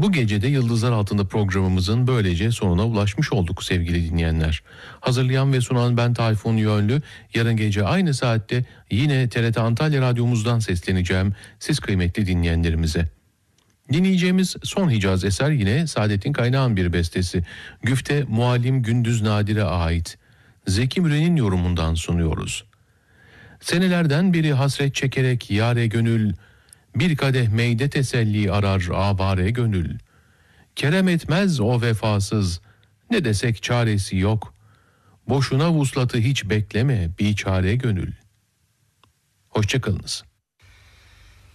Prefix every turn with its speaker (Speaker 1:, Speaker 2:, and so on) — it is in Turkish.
Speaker 1: Bu gece de Yıldızlar Altında programımızın böylece sonuna ulaşmış olduk sevgili dinleyenler. Hazırlayan ve sunan ben Tayfun Yönlü. Yarın gece aynı saatte yine TRT Antalya Radyomuzdan sesleneceğim siz kıymetli dinleyenlerimize. Dinleyeceğimiz son Hicaz eser yine Saadettin Kaynağ'ın bir bestesi. Güfte Muallim Gündüz Nadir'e ait. Zeki Müren'in yorumundan sunuyoruz. Senelerden beri hasret çekerek yâre gönül, bir kadeh meyde teselli arar avare gönül. Kerem etmez o vefasız, ne desek çaresi yok. Boşuna vuslatı hiç bekleme biçare gönül. Hoşça kalınız.